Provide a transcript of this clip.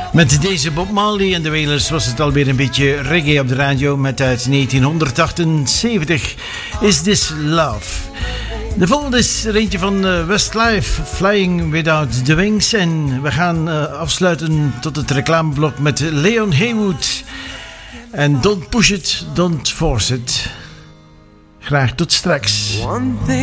Met deze Bob Marley en de Wailers was het alweer een beetje reggae op de radio met uit 1978 Is This Love. De volgende is er eentje van Westlife, Flying Without the Wings. En we gaan afsluiten tot het reclameblok met Leon Haywood. En Don't Push It, Don't Force It. Graag tot straks.